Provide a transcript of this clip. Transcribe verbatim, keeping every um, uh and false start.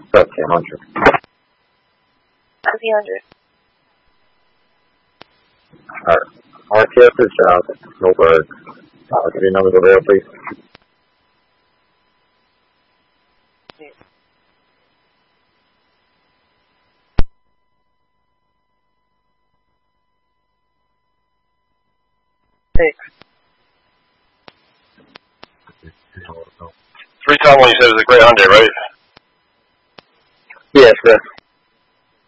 Okay, one hundred. Fifty hundred. Alright. R T S is job. No birds. Uh, give me numbers over there, please. Six. Three time one you said was a Grey Hyundai, right? Yes, sir.